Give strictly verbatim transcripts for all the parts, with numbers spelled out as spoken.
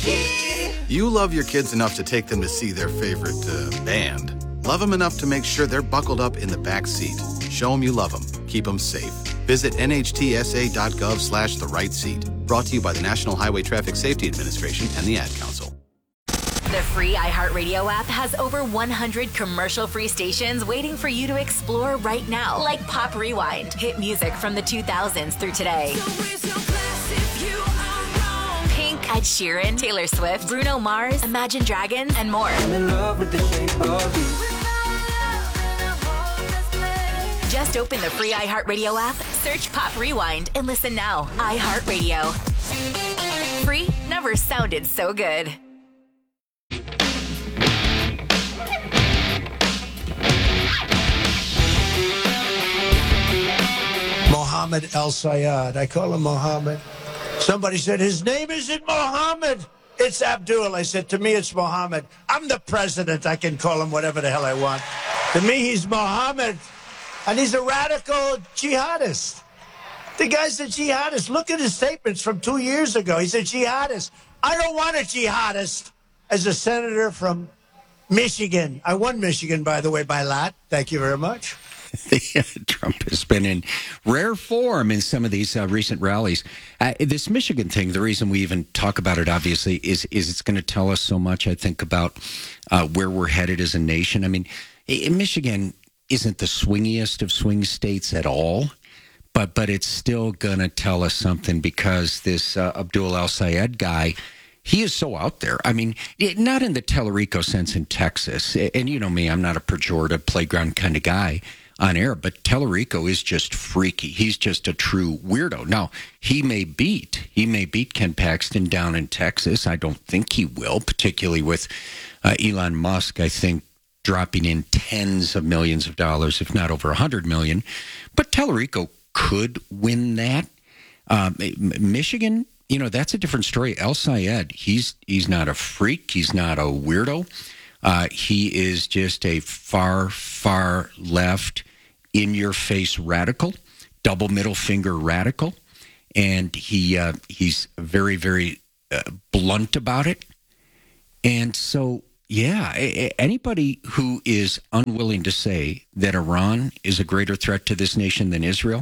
You love your kids enough to take them to see their favorite uh, band. Love them enough to make sure they're buckled up in the back seat. Show them you love them. Keep them safe. Visit nhtsa.gov slash the right seat. Brought to you by the National Highway Traffic Safety Administration and the Ad Council. The free iHeartRadio app has over one hundred commercial-free stations waiting for you to explore right now, like Pop Rewind, hit music from the two thousands through today. Pink, Ed Sheeran, Taylor Swift, Bruno Mars, Imagine Dragons, and more. I'm in love with the shape of you. Just open the free iHeartRadio app, search Pop Rewind, and listen now. iHeartRadio. Free never sounded so good. Mohammed El Sayed. I call him Mohammed. Somebody said, his name isn't Mohammed. It's Abdul. I said, to me, it's Mohammed. I'm the president. I can call him whatever the hell I want. To me, he's Mohammed. And he's a radical jihadist. The guy's a jihadist. Look at his statements from two years ago. He's a jihadist. I don't want a jihadist. As a senator from Michigan. I won Michigan, by the way, by a lot. Thank you very much. Trump has been in rare form in some of these uh, recent rallies. Uh, this Michigan thing, the reason we even talk about it, obviously, is is it's going to tell us so much, I think, about uh, where we're headed as a nation. I mean, in Michigan isn't the swingiest of swing states at all, but but it's still going to tell us something because this uh, Abdul El Sayed guy, he is so out there. I mean, it, not in the Tellerico sense in Texas. And you know me, I'm not a pejorative playground kind of guy on air, but Tellerico is just freaky. He's just a true weirdo. Now, he may beat, he may beat Ken Paxton down in Texas. I don't think he will, particularly with uh, Elon Musk, I think, dropping in tens of millions of dollars, if not over a hundred million. But Tellerico could win that. Um, Michigan, you know, that's a different story. El Sayed, he's he's not a freak. He's not a weirdo. Uh, he is just a far, far left, in-your-face radical, double middle finger radical, and he uh, he's very, very uh, blunt about it. And so, yeah, anybody who is unwilling to say that Iran is a greater threat to this nation than Israel,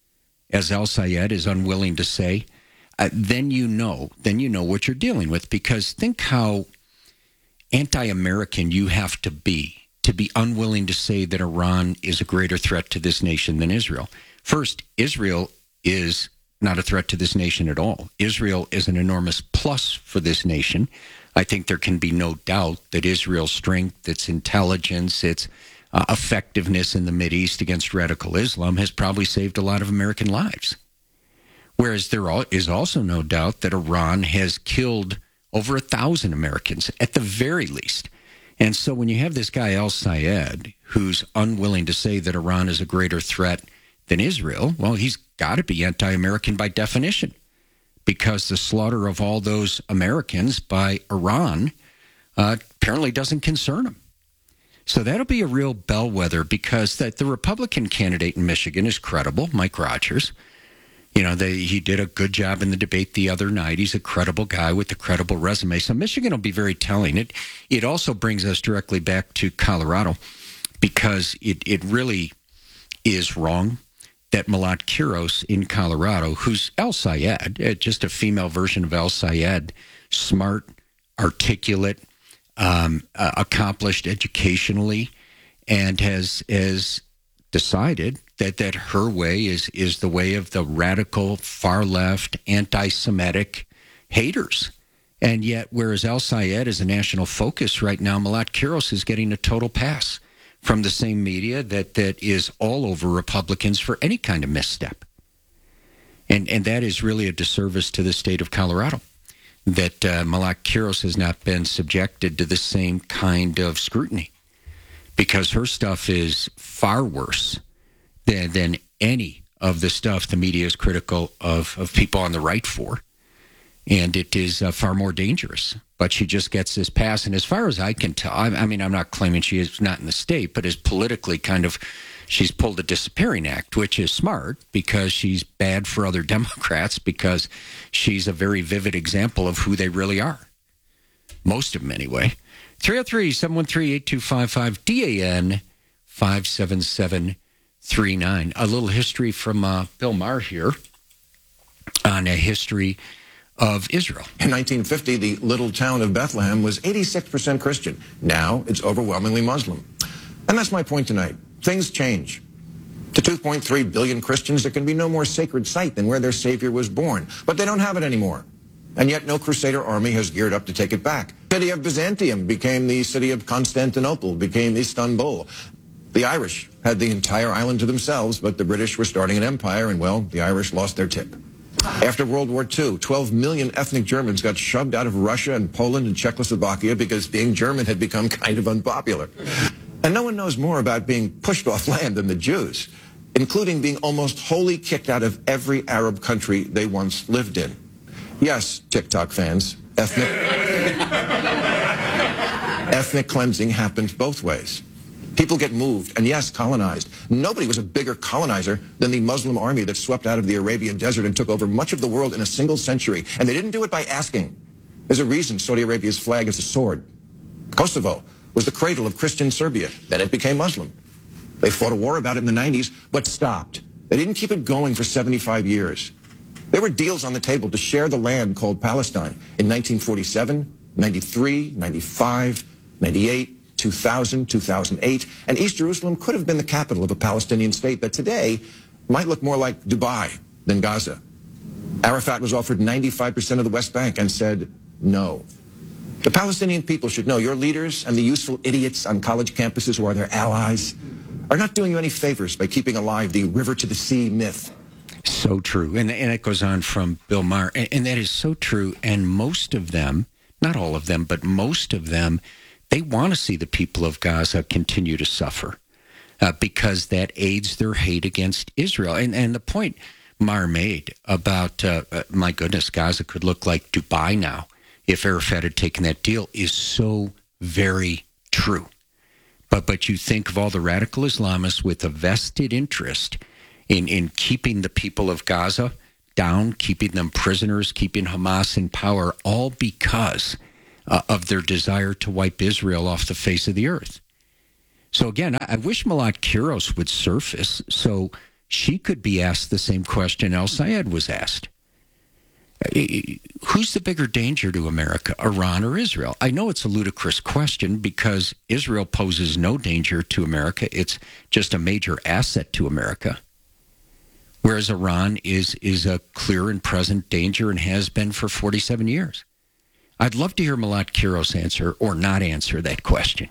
as El Sayed is unwilling to say, uh, then you know, then you know what you're dealing with. Because think how anti-American you have to be to be unwilling to say that Iran is a greater threat to this nation than Israel. First, Israel is not a threat to this nation at all. Israel is an enormous plus for this nation. I think there can be no doubt that Israel's strength, its intelligence, its uh, effectiveness in the Mideast against radical Islam has probably saved a lot of American lives. Whereas there is also no doubt that Iran has killed over a thousand Americans at the very least. And so when you have this guy El Sayed, who's unwilling to say that Iran is a greater threat than Israel, well, he's got to be anti-American by definition, because the slaughter of all those Americans by Iran uh, apparently doesn't concern him. So that'll be a real bellwether, because that the Republican candidate in Michigan is credible, Mike Rogers. You know, they, he did a good job in the debate the other night. He's a credible guy with a credible resume. So Michigan will be very telling. It it also brings us directly back to Colorado, because it, it really is wrong that Malat Quiros in Colorado, who's El Sayed, just a female version of El Sayed, smart, articulate, um, uh, accomplished educationally, and has has decided that, that her way is, is the way of the radical, far-left, anti-Semitic haters. And yet, whereas El Sayed is a national focus right now, Malat Quiros is getting a total pass from the same media that, that is all over Republicans for any kind of misstep. And and that is really a disservice to the state of Colorado, that uh, Malat Quiros has not been subjected to the same kind of scrutiny, because her stuff is far worse than, than any of the stuff the media is critical of, of people on the right for. And it is uh, far more dangerous. But she just gets this pass. And as far as I can tell, I, I mean, I'm not claiming she is not in the state, but is politically kind of, she's pulled a disappearing act, which is smart, because she's bad for other Democrats, because she's a very vivid example of who they really are. Most of them, anyway. three oh three, seven one three, eight two five five, D A N five seven seven three nine. A little history from uh, Bill Maher here on a history of Israel. In nineteen fifty, the little town of Bethlehem was eighty-six percent Christian. Now it's overwhelmingly Muslim. And that's my point tonight. Things change. To two point three billion Christians, there can be no more sacred site than where their Savior was born. But they don't have it anymore. And yet no Crusader army has geared up to take it back. The city of Byzantium became the city of Constantinople, became Istanbul. The Irish had the entire island to themselves, but the British were starting an empire, and, well, the Irish lost their tip. After World War Two, twelve million ethnic Germans got shoved out of Russia and Poland and Czechoslovakia because being German had become kind of unpopular. And no one knows more about being pushed off land than the Jews, including being almost wholly kicked out of every Arab country they once lived in. Yes, TikTok fans, ethnic, ethnic cleansing happens both ways. People get moved, and yes, colonized. Nobody was a bigger colonizer than the Muslim army that swept out of the Arabian desert and took over much of the world in a single century. And they didn't do it by asking. There's a reason Saudi Arabia's flag is a sword. Kosovo was the cradle of Christian Serbia. Then it became Muslim. They fought a war about it in the nineties, but stopped. They didn't keep it going for seventy-five years. There were deals on the table to share the land called Palestine in nineteen forty-seven, ninety-three, ninety-five, ninety-eight, two thousand, two thousand eight, and East Jerusalem could have been the capital of a Palestinian state that today might look more like Dubai than Gaza. Arafat was offered ninety-five percent of the West Bank and said no. The Palestinian people should know your leaders and the useful idiots on college campuses who are their allies are not doing you any favors by keeping alive the river to the sea myth. So true. And, and it goes on from Bill Maher. And, and that is so true. And most of them, not all of them, but most of them, they want to see the people of Gaza continue to suffer uh, because that aids their hate against Israel. And, and the point Maher made about, uh, uh, my goodness, Gaza could look like Dubai now if Arafat had taken that deal is so very true. But but you think of all the radical Islamists with a vested interest in, in keeping the people of Gaza down, keeping them prisoners, keeping Hamas in power, all because uh, of their desire to wipe Israel off the face of the earth. So again, I, I wish Malat Kiros would surface so she could be asked the same question El Sayed was asked. Who's the bigger danger to America, Iran or Israel? I know it's a ludicrous question because Israel poses no danger to America. It's just a major asset to America. Whereas Iran is is a clear and present danger and has been for forty-seven years. I'd love to hear Malat Kiros answer or not answer that question.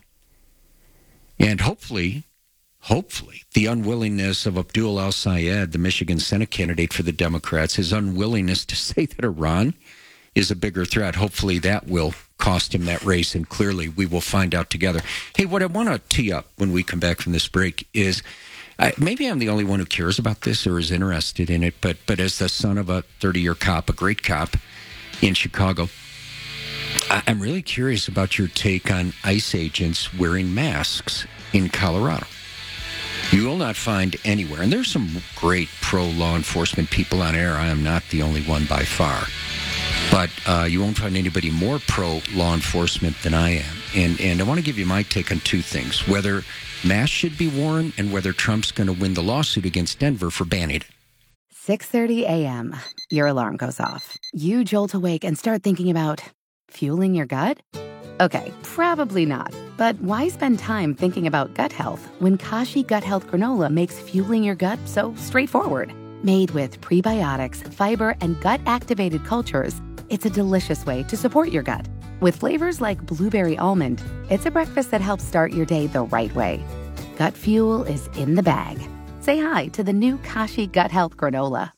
And hopefully, hopefully, the unwillingness of Abdul El-Sayed, the Michigan Senate candidate for the Democrats, his unwillingness to say that Iran is a bigger threat, hopefully that will cost him that race, and clearly we will find out together. Hey, what I want to tee up when we come back from this break is, uh, maybe I'm the only one who cares about this or is interested in it, but but as the son of a thirty-year cop, a great cop in Chicago, I, I'm really curious about your take on ICE agents wearing masks in Colorado. You will not find anywhere, and there's some great pro-law enforcement people on air. I am not the only one by far. But uh, you won't find anybody more pro-law enforcement than I am. And and I want to give you my take on two things, whether masks should be worn and whether Trump's going to win the lawsuit against Denver for banning it. six thirty a.m. Your alarm goes off. You jolt awake and start thinking about fueling your gut? Okay, probably not. But why spend time thinking about gut health when Kashi Gut Health Granola makes fueling your gut so straightforward? Made with prebiotics, fiber, and gut-activated cultures, it's a delicious way to support your gut. With flavors like blueberry almond, it's a breakfast that helps start your day the right way. Gut fuel is in the bag. Say hi to the new Kashi Gut Health Granola.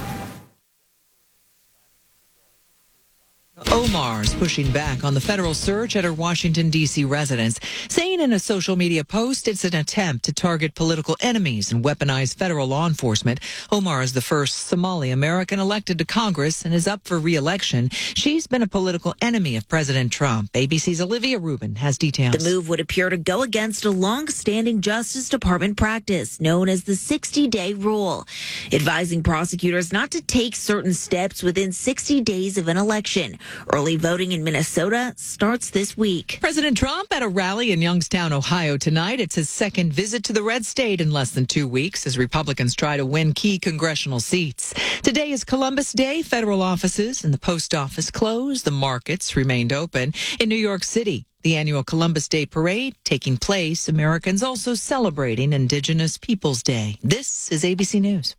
Omar is pushing back on the federal search at her Washington, D C residence, saying in a social media post it's an attempt to target political enemies and weaponize federal law enforcement. Omar is the first Somali American elected to Congress and is up for re-election. She's been a political enemy of President Trump. A B C's Olivia Rubin has details. The move would appear to go against a long-standing Justice Department practice known as the sixty-day rule, advising prosecutors not to take certain steps within sixty days of an election. Early voting in Minnesota starts this week. President Trump at a rally in Youngstown, Ohio tonight. It's his second visit to the red state in less than two weeks as Republicans try to win key congressional seats. Today is Columbus Day. Federal offices and the post office closed. The markets remained open. In New York City, the annual Columbus Day Parade taking place. Americans also celebrating Indigenous Peoples Day. This is A B C News.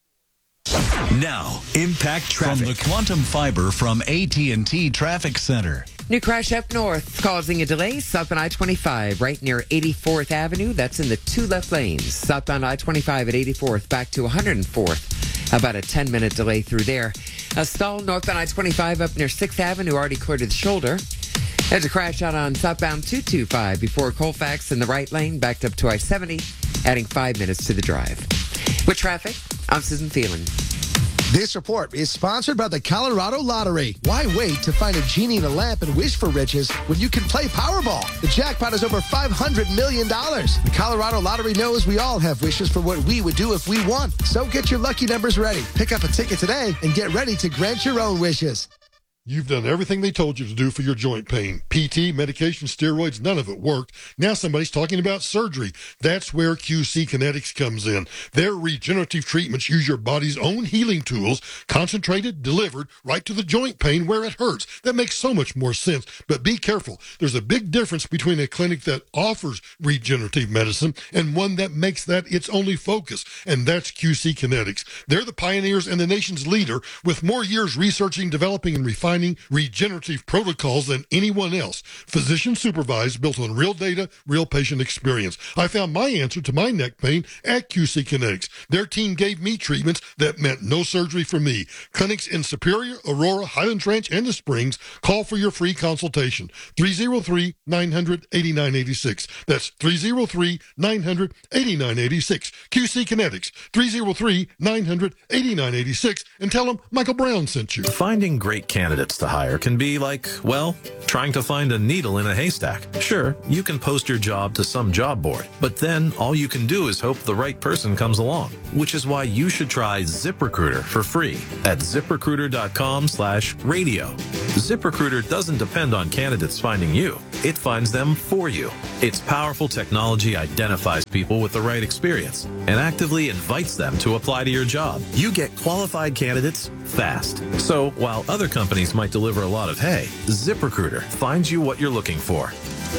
Now, impact traffic. From the Quantum Fiber from A T and T Traffic Center. New crash up north, causing a delay southbound I twenty-five right near eighty-fourth Avenue. That's in the two left lanes. Southbound I twenty-five at eighty-fourth back to one hundred fourth. About a ten-minute delay through there. A stall northbound I twenty-five up near sixth Avenue, already cleared to the shoulder. There's a crash out on southbound two twenty-five before Colfax in the right lane, backed up to I seventy, adding five minutes to the drive. With traffic, I'm Susan Thielen. This report is sponsored by the Colorado Lottery. Why wait to find a genie in a lamp and wish for riches when you can play Powerball? The jackpot is over five hundred million dollars. The Colorado Lottery knows we all have wishes for what we would do if we won. So get your lucky numbers ready. Pick up a ticket today and get ready to grant your own wishes. You've done everything they told you to do for your joint pain. P T, medication, steroids, none of it worked. Now somebody's talking about surgery. That's where Q C Kinetics comes in. Their regenerative treatments use your body's own healing tools, concentrated, delivered right to the joint pain where it hurts. That makes so much more sense. But be careful. There's a big difference between a clinic that offers regenerative medicine and one that makes that its only focus, and that's Q C Kinetics. They're the pioneers and the nation's leader with more years researching, developing, and refining regenerative protocols than anyone else. Physician supervised, built on real data, real patient experience. I found my answer to my neck pain at Q C Kinetics. Their team gave me treatments that meant no surgery for me. Clinics in Superior, Aurora, Highlands Ranch, and the Springs. Call for your free consultation. three oh three, nine hundred, eighty-nine eighty-six. That's three oh three, nine hundred, eighty-nine eighty-six. Q C Kinetics, three oh three, nine hundred, eighty-nine eighty-six. And tell them Michael Brown sent you. Finding great candidates to hire can be like, well, trying to find a needle in a haystack. Sure, you can post your job to some job board, but then all you can do is hope the right person comes along, which is why you should try ZipRecruiter for free at ZipRecruiter.com slash radio. ZipRecruiter doesn't depend on candidates finding you. It finds them for you. Its powerful technology identifies people with the right experience and actively invites them to apply to your job. You get qualified candidates fast. So while other companies might deliver a lot of hay, ZipRecruiter finds you what you're looking for.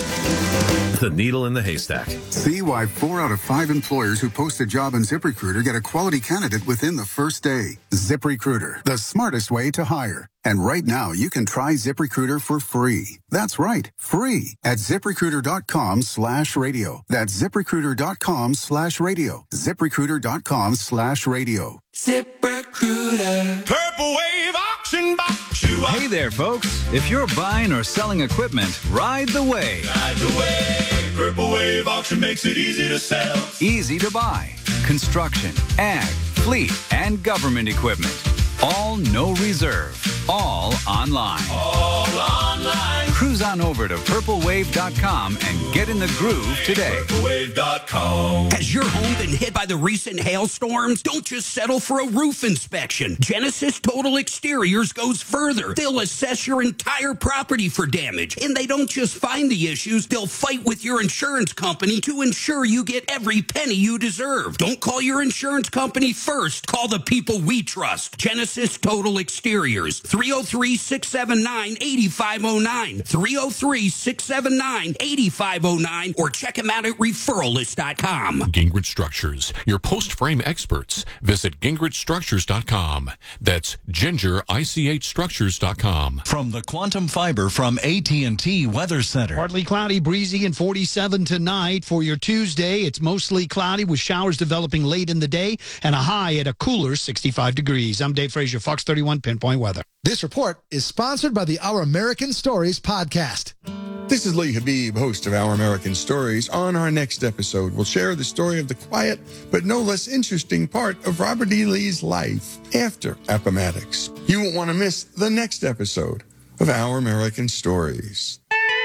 The needle in the haystack. See why four out of five employers who post a job in ZipRecruiter get a quality candidate within the first day. ZipRecruiter, the smartest way to hire. And right now, you can try ZipRecruiter for free. That's right, free at ZipRecruiter.com slash radio. That's ZipRecruiter.com slash radio. ZipRecruiter.com slash radio. ZipRecruiter. Purple Wave Auction Box. Hey there, folks. If you're buying or selling equipment, ride the wave. Ride the wave. Purple Wave Auction makes it easy to sell. Easy to buy. Construction, ag, fleet, and government equipment. All no reserve. All online. All online. Cruise on over to purple wave dot com and get in the groove today. purple wave dot com. Has your home been hit by the recent hailstorms? Don't just settle for a roof inspection. Genesis Total Exteriors goes further. They'll assess your entire property for damage. And they don't just find the issues, they'll fight with your insurance company to ensure you get every penny you deserve. Don't call your insurance company first. Call the people we trust. Genesis Total Exteriors. three oh three, six seven nine, eight five oh nine. three oh three, six seven nine, eight five oh nine. Or check them out at referral list dot com. Gingrich Structures, your post-frame experts. Visit gingrich structures dot com. That's ginger, I C H structures dot com. From the Quantum Fiber from A T and T Weather Center. Partly cloudy, breezy, and forty-seven tonight. For your Tuesday, it's mostly cloudy with showers developing late in the day and a high at a cooler sixty-five degrees. I'm Dave Frazier, Fox thirty-one Pinpoint Weather. This report is sponsored by the Our American Stories podcast. This is Lee Habib, host of Our American Stories. On our next episode, we'll share the story of the quiet but no less interesting part of Robert E. Lee's life after Appomattox. You won't want to miss the next episode of Our American Stories.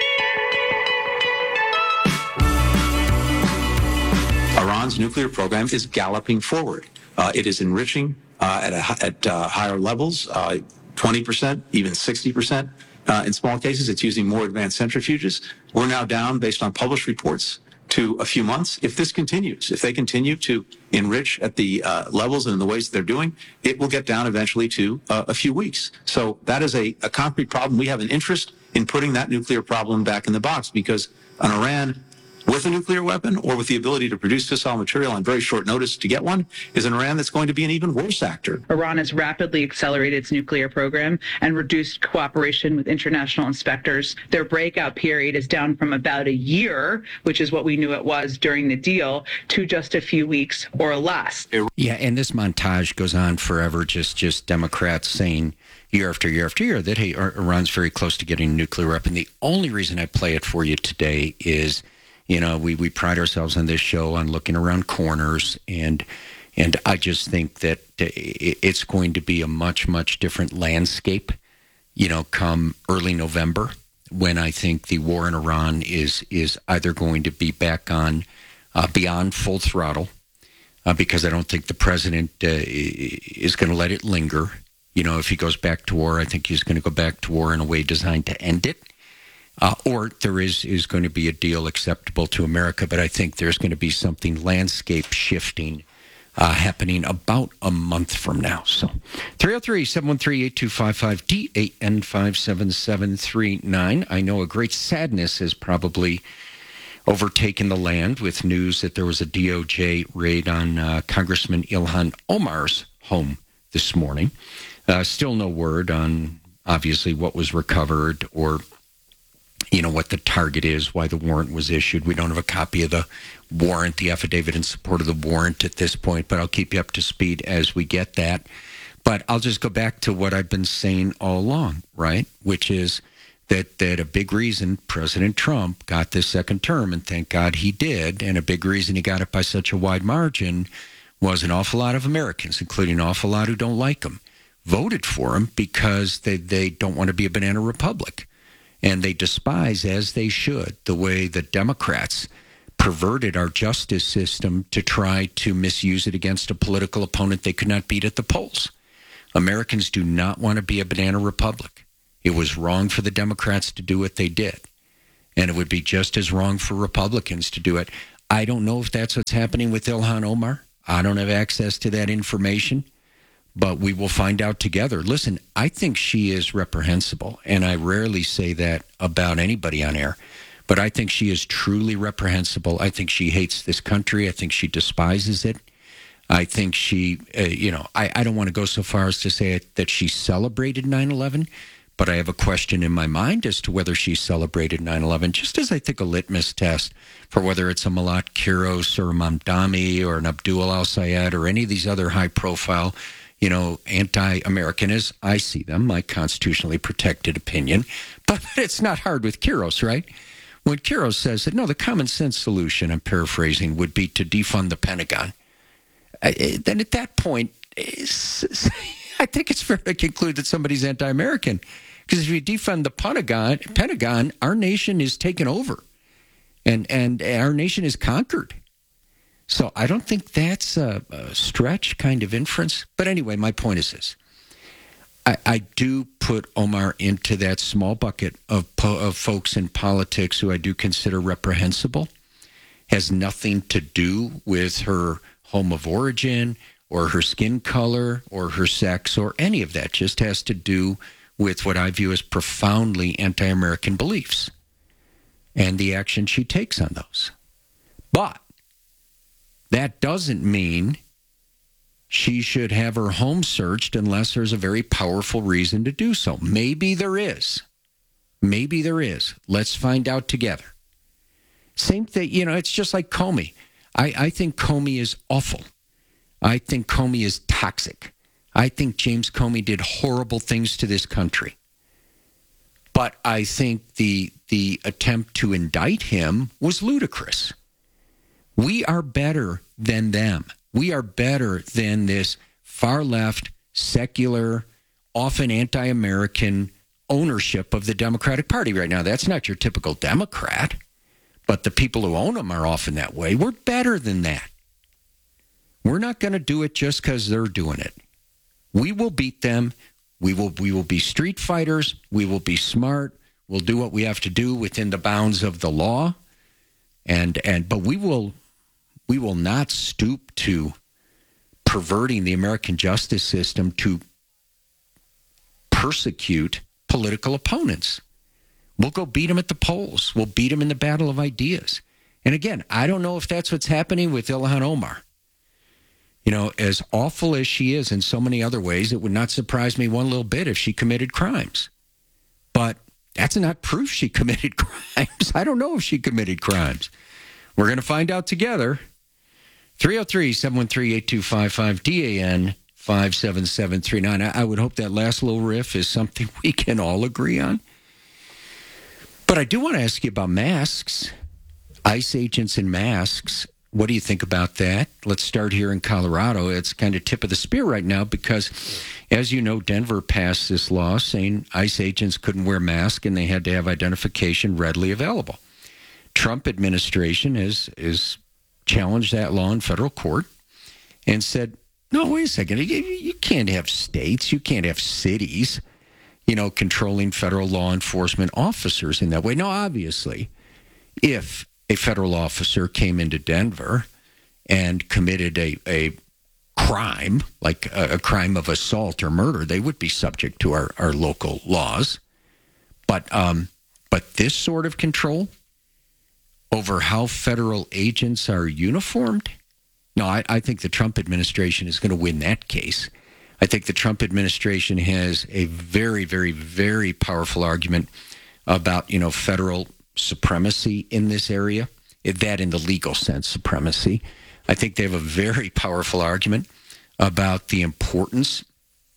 Iran's nuclear program is galloping forward. Uh, it is enriching uh, at, a, at uh, higher levels. Uh, twenty percent, even sixty percent. Uh, in small cases, it's using more advanced centrifuges. We're now down, based on published reports, to a few months. If this continues, if they continue to enrich at the uh, levels and in the ways that they're doing, it will get down eventually to uh, a few weeks. So that is a, a concrete problem. We have an interest in putting that nuclear problem back in the box, because an Iran with a nuclear weapon or with the ability to produce fissile material on very short notice to get one is an Iran that's going to be an even worse actor. Iran has rapidly accelerated its nuclear program and reduced cooperation with international inspectors. Their breakout period is down from about a year, which is what we knew it was during the deal, to just a few weeks or less. Yeah, and this montage goes on forever, just, just Democrats saying year after year after year that, hey, Iran's very close to getting a nuclear weapon. The only reason I play it for you today is, you know, we, we pride ourselves on this show on looking around corners, and and I just think that it's going to be a much, much different landscape, you know, come early November, when I think the war in Iran is is either going to be back on uh, beyond full throttle, uh, because I don't think the president uh, is going to let it linger. You know, if he goes back to war, I think he's going to go back to war in a way designed to end it. Uh, or there is, is going to be a deal acceptable to America, but I think there's going to be something landscape shifting uh, happening about a month from now. So three oh three, seven one three, eight two five five, D A N five seven seven three nine. I know a great sadness has probably overtaken the land with news that there was a D O J raid on uh, Congressman Ilhan Omar's home this morning. Uh, still no word on, obviously, what was recovered or, you know, what the target is, why the warrant was issued. We don't have a copy of the warrant, the affidavit in support of the warrant at this point, but I'll keep you up to speed as we get that. But I'll just go back to what I've been saying all along, right? Which is that, that a big reason President Trump got this second term, and thank God he did, and a big reason he got it by such a wide margin, was an awful lot of Americans, including an awful lot who don't like him, voted for him because they, they don't want to be a banana republic. And they despise, as they should, the way the Democrats perverted our justice system to try to misuse it against a political opponent they could not beat at the polls. Americans do not want to be a banana republic. It was wrong for the Democrats to do what they did. And it would be just as wrong for Republicans to do it. I don't know if that's what's happening with Ilhan Omar. I don't have access to that information. But we will find out together. Listen, I think she is reprehensible, and I rarely say that about anybody on air, but I think she is truly reprehensible. I think she hates this country. I think she despises it. I think she, uh, you know, I, I don't want to go so far as to say that she celebrated nine eleven, but I have a question in my mind as to whether she celebrated nine eleven, just as I think a litmus test for whether it's a Malat Kiros or a Mamdani or an Abdul al-Sayed or any of these other high-profile, you know, anti-American as I see them, my constitutionally protected opinion. But it's not hard with Kiros, right? When Kiros says that, no, the common sense solution, I'm paraphrasing, would be to defund the Pentagon. I, then at that point, I think it's fair to conclude that somebody's anti-American. Because if you defund the Pentagon, Pentagon, our nation is taken over. And, and our nation is conquered. So I don't think that's a, a stretch kind of inference. But anyway, my point is this. I, I do put Omar into that small bucket of, po- of folks in politics who I do consider reprehensible. Has nothing to do with her home of origin or her skin color or her sex or any of that. Just has to do with what I view as profoundly anti-American beliefs and the action she takes on those. But that doesn't mean she should have her home searched unless there's a very powerful reason to do so. Maybe there is. Maybe there is. Let's find out together. Same thing, you know, it's just like Comey. I, I think Comey is awful. I think Comey is toxic. I think James Comey did horrible things to this country. But I think the the attempt to indict him was ludicrous. We are better than them. We are better than this far-left, secular, often anti-American ownership of the Democratic Party right now. That's not your typical Democrat, but the people who own them are often that way. We're better than that. We're not going to do it just because they're doing it. We will beat them. We will we will be street fighters. We will be smart. We'll do what we have to do within the bounds of the law. And and but we will we will not stoop to perverting the American justice system to persecute political opponents. We'll go beat them at the polls. We'll beat them in the battle of ideas. And again, I don't know if that's what's happening with Ilhan Omar. You know, as awful as she is in so many other ways, it would not surprise me one little bit if she committed crimes. But that's not proof she committed crimes. I don't know if she committed crimes. We're going to find out together. three oh three, seven one three, eight two five five, D A N five seven seven three nine. I, I would hope that last little riff is something we can all agree on. But I do want to ask you about masks, ICE agents and masks. What do you think about that? Let's start here in Colorado. It's kind of tip of the spear right now because, as you know, Denver passed this law saying ICE agents couldn't wear masks and they had to have identification readily available. Trump administration has, has challenged that law in federal court and said, no, wait a second. You, you can't have states. You can't have cities, you know, controlling federal law enforcement officers in that way. No, obviously, if a federal officer came into Denver and committed a, a crime, like a, a crime of assault or murder, they would be subject to our, our local laws. But um, but this sort of control over how federal agents are uniformed, no, I, I think the Trump administration is going to win that case. I think the Trump administration has a very, very, very powerful argument about, you know, federal supremacy in this area, that in the legal sense, supremacy. I think they have a very powerful argument about the importance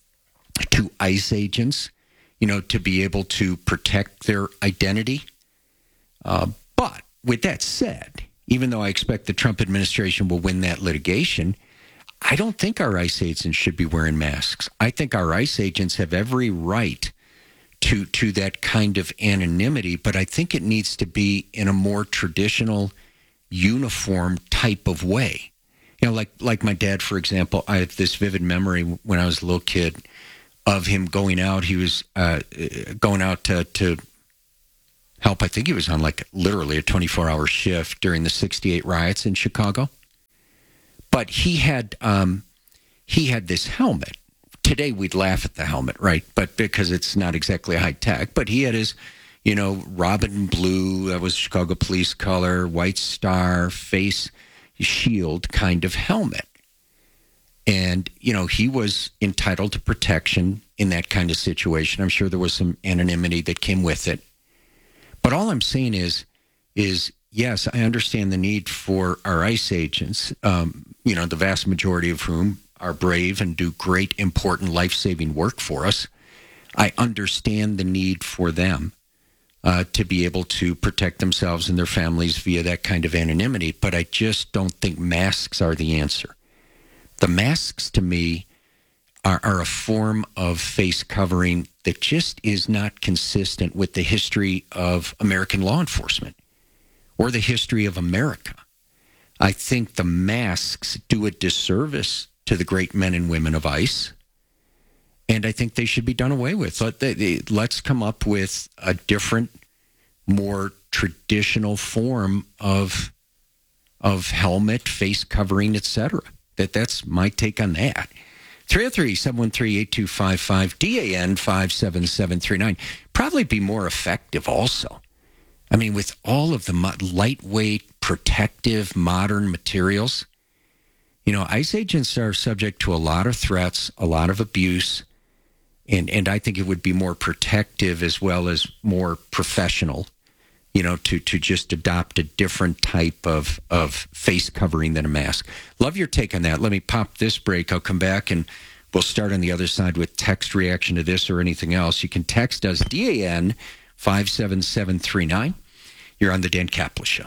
to ICE agents, you know, to be able to protect their identity. Uh, but with that said, even though I expect the Trump administration will win that litigation, I don't think our ICE agents should be wearing masks. I think our ICE agents have every right to to that kind of anonymity, but I think it needs to be in a more traditional, uniform type of way. You know, like like my dad, for example, I have this vivid memory when I was a little kid of him going out. He was uh, going out to, to help. I think he was on like literally a twenty-four hour shift during the sixty-eight riots in Chicago. But he had um, he had this helmet. Today we'd laugh at the helmet, right? But because it's not exactly high tech. But he had his, you know, Robin blue, that was Chicago police color, white star, face shield kind of helmet. And, you know, he was entitled to protection in that kind of situation. I'm sure there was some anonymity that came with it. But all I'm saying is, is yes, I understand the need for our ICE agents, um, you know, the vast majority of whom are brave and do great, important, life-saving work for us. I understand the need for them uh, to be able to protect themselves and their families via that kind of anonymity, but I just don't think masks are the answer. The masks, to me, are, are a form of face covering that just is not consistent with the history of American law enforcement or the history of America. I think the masks do a disservice to the great men and women of ICE, and I think they should be done away with. Let they, they, let's come up with a different, more traditional form of of helmet, face covering, et cetera. That that's my take on that. three oh three, seven one three, eight two five five, D A N five seven seven three nine. Probably be more effective also. I mean, with all of the mo- lightweight, protective, modern materials, you know, ICE agents are subject to a lot of threats, a lot of abuse, and, and I think it would be more protective as well as more professional, you know, to, to just adopt a different type of, of face covering than a mask. Love your take on that. Let me pop this break. I'll come back and we'll start on the other side with text reaction to this or anything else. You can text us D A N five seven seven three nine. You're on the Dan Kaplan Show.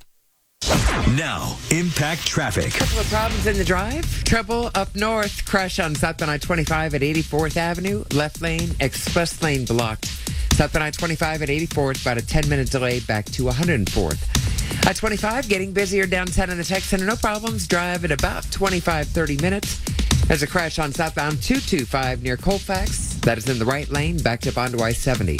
Now, impact traffic. Couple of problems in the drive. Trouble up north. Crash on southbound I twenty-five at eighty-fourth Avenue. Left lane, express lane blocked. Southbound I twenty-five at eighty-fourth, about a ten-minute delay back to one hundred fourth. I twenty-five getting busier downtown in the tech center. No problems. Drive at about twenty-five, thirty minutes. There's a crash on southbound two twenty-five near Colfax. That is in the right lane, backed up onto I seventy.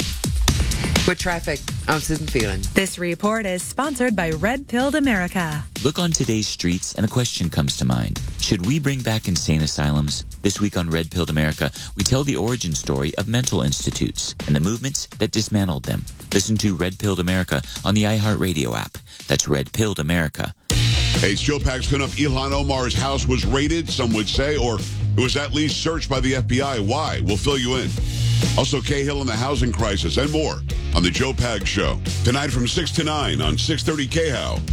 With traffic, I'm Susan Phelan. This report is sponsored by Red Pilled America. Look on today's streets and a question comes to mind. Should we bring back insane asylums? This week on Red Pilled America, we tell the origin story of mental institutes and the movements that dismantled them. Listen to Red Pilled America on the iHeartRadio app. That's Red Pilled America. Hey, it's Joe Pags coming up. Ilhan Omar's house was raided, some would say, or it was at least searched by the F B I. Why? We'll fill you in. Also, Cahill and the housing crisis and more on the Joe Pags Show. Tonight from six to nine on six thirty K H O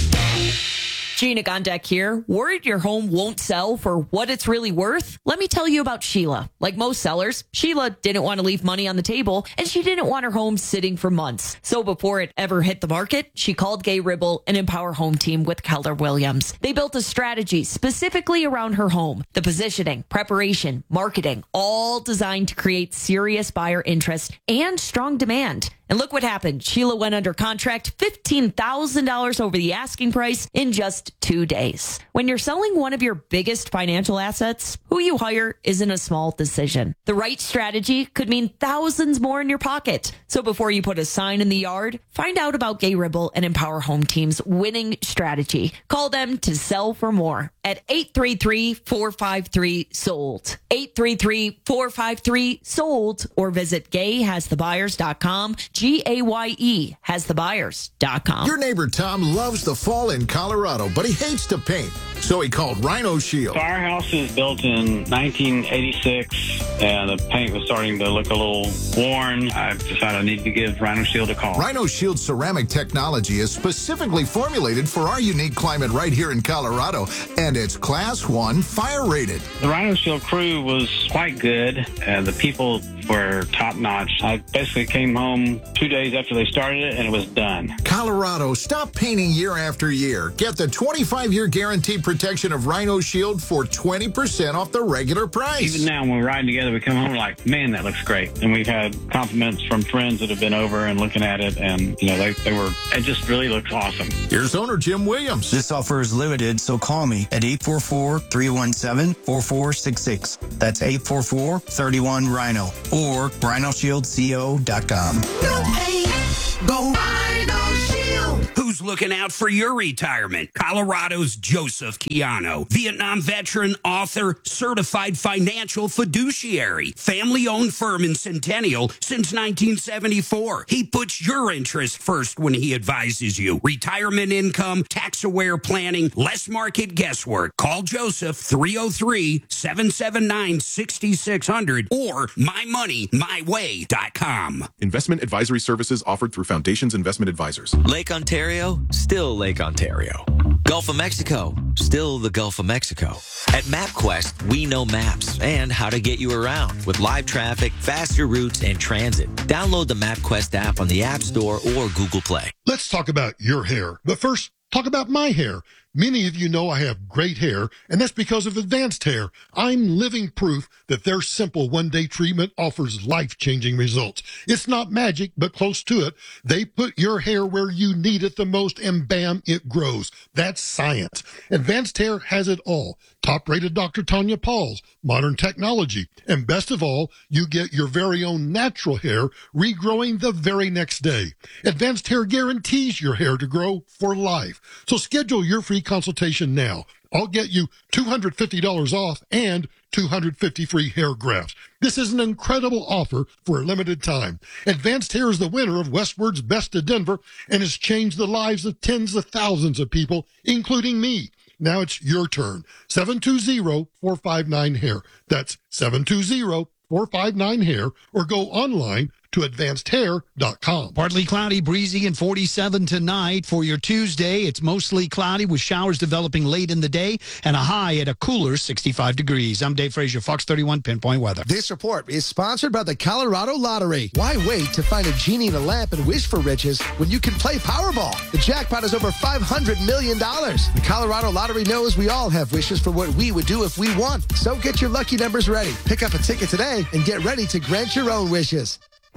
W. Gina Gondek here. Worried your home won't sell for what it's really worth? Let me tell you about Sheila. Like most sellers, Sheila didn't want to leave money on the table, and she didn't want her home sitting for months. So before it ever hit the market, she called Gay Ribble and Empower Home Team with Keller Williams. They built a strategy specifically around her home. The positioning, preparation, marketing, all designed to create serious buyer interest and strong demand. And look what happened. Sheila went under contract fifteen thousand dollars over the asking price in just two days. When you're selling one of your biggest financial assets, who you hire isn't a small decision. The right strategy could mean thousands more in your pocket. So before you put a sign in the yard, find out about Gay Ribble and Empower Home Team's winning strategy. Call them to sell for more at eight three three, four five three, sold. eight three three, four five three, sold or visit gay has the buyers dot com. G A Y E has the buyers dot com. Your neighbor Tom loves the fall in Colorado, but he hates to paint. So he called Rhino Shield. Our house is built in nineteen eighty-six, and the paint was starting to look a little worn. I decided I needed to give Rhino Shield a call. Rhino Shield ceramic technology is specifically formulated for our unique climate right here in Colorado, and it's Class one fire rated. The Rhino Shield crew was quite good, and the people were top-notch. I basically came home two days after they started it, and it was done. Colorado, stop painting year after year. Get the twenty-five year guaranteed protection of Rhino Shield for twenty percent off the regular price. Even now, when we're riding together, we come home like, man, that looks great. And we've had compliments from friends that have been over and looking at it, and, you know, they, they were, it just really looks awesome. Here's owner Jim Williams. This offer is limited, so call me at eight four four, three one seven, four four six six. That's eight four four, three one, Rhino or rhino shield co dot com. No pain, go Rhino Shield. Who's looking out for your retirement? Colorado's Joseph Chiano, Vietnam veteran, author, certified financial fiduciary, family-owned firm in Centennial since nineteen seventy-four. He puts your interest first when he advises you. Retirement income, tax-aware planning, less market guesswork. Call Joseph three oh three, seven seven nine, six six zero zero or my money my way dot com. Investment advisory services offered through Foundations Investment Advisors. Lake Ontario, still Lake Ontario. Gulf of Mexico, still the Gulf of Mexico. At MapQuest, we know maps and how to get you around with live traffic, faster routes, and transit. Download the MapQuest app on the App Store or Google Play. Let's talk about your hair. But first, talk about my hair. Many of you know I have great hair, and that's because of Advanced Hair. I'm living proof that their simple one-day treatment offers life-changing results. It's not magic, but close to it. They put your hair where you need it the most, and bam, it grows. That's science. Advanced Hair has it all. Top-rated Doctor Tanya Pauls, modern technology, and best of all, you get your very own natural hair regrowing the very next day. Advanced Hair guarantees your hair to grow for life. So schedule your free consultation now. I'll get you two hundred fifty dollars off and two hundred fifty free hair grafts. This is an incredible offer for a limited time. Advanced Hair is the winner of Westward's Best of Denver and has changed the lives of tens of thousands of people, including me. Now it's your turn. seven two zero, four five nine, hair. That's seven two zero, four five nine, hair, or go online to advanced hair dot com. Partly cloudy, breezy, and forty-seven tonight. For your Tuesday, it's mostly cloudy with showers developing late in the day and a high at a cooler sixty-five degrees. I'm Dave Frazier, Fox thirty-one Pinpoint Weather. This report is sponsored by the Colorado Lottery. Why wait to find a genie in a lamp and wish for riches when you can play Powerball? The jackpot is over five hundred million dollars. The Colorado Lottery knows we all have wishes for what we would do if we won. So get your lucky numbers ready. Pick up a ticket today and get ready to grant your own wishes.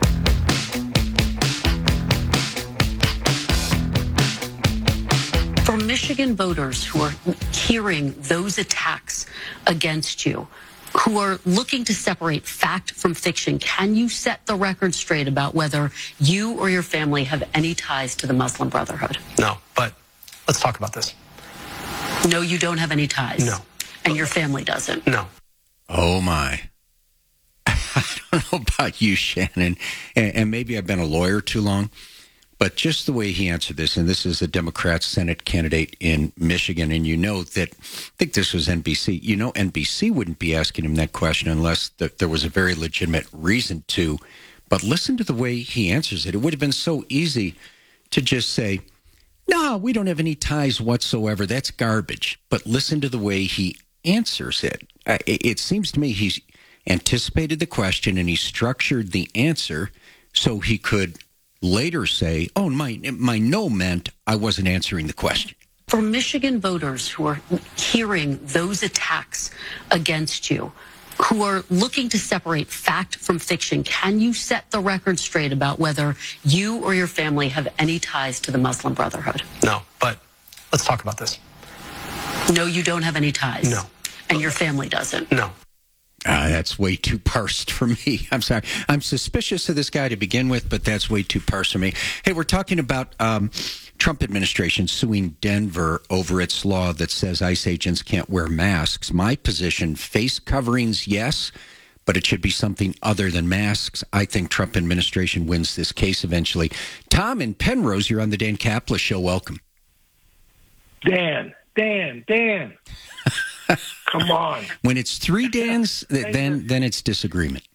For Michigan voters who are hearing those attacks against you, who are looking to separate fact from fiction. Can you set the record straight about whether you or your family have any ties to the Muslim Brotherhood? No, but let's talk about this. No, you don't have any ties. No. And your family doesn't. No. Oh, my. I don't know about you, Shannon, and, and maybe I've been a lawyer too long, but just the way he answered this, and this is a Democrat Senate candidate in Michigan, and you know that, I think this was N B C, you know N B C wouldn't be asking him that question unless th- there was a very legitimate reason to, but listen to the way he answers it. It would have been so easy to just say, no, we don't have any ties whatsoever. That's garbage. But listen to the way he answers it. Uh, it, it seems to me he's anticipated the question and he structured the answer so he could later say, oh, my, my no meant I wasn't answering the question. For Michigan voters who are hearing those attacks against you, who are looking to separate fact from fiction, can you set the record straight about whether you or your family have any ties to the Muslim Brotherhood? No, but let's talk about this. No, you don't have any ties. No. And your family doesn't. No. Uh, that's way too parsed for me. I'm sorry. I'm suspicious of this guy to begin with, but that's way too parsed for me. Hey, we're talking about um, Trump administration suing Denver over its law that says ICE agents can't wear masks. My position, face coverings, yes, but it should be something other than masks. I think Trump administration wins this case eventually. Tom in Penrose, you're on the Dan Caplis Show. Welcome. Dan, Dan, Dan. Come on. When it's three Dans, th- then then it's disagreement.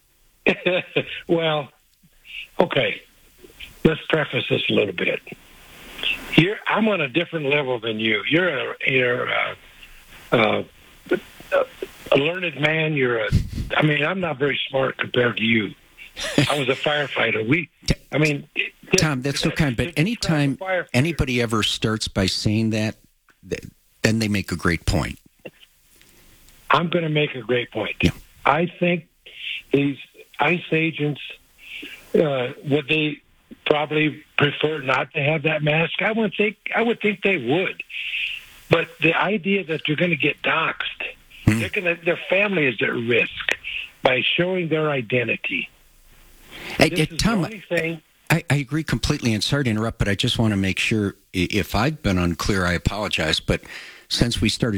Well, okay. Let's preface this a little bit. You're, I'm on a different level than you. You're a you're a, uh, a learned man. You're a. I mean, I'm not very smart compared to you. I was a firefighter. We. I mean, Tom, that's so kind. But anytime anybody ever starts by saying that, th- then they make a great point. I'm going to make a great point. Yeah. I think these ICE agents, uh, would they probably prefer not to have that mask? I would think. I would think they would. But the idea that they're going to get doxxed, hmm. they're going to, their family is at risk by showing their identity. Hey, This hey, is the Tom, only thing- I, I agree completely, and sorry to interrupt, but I just want to make sure, i- if I've been unclear, I apologize. But since we started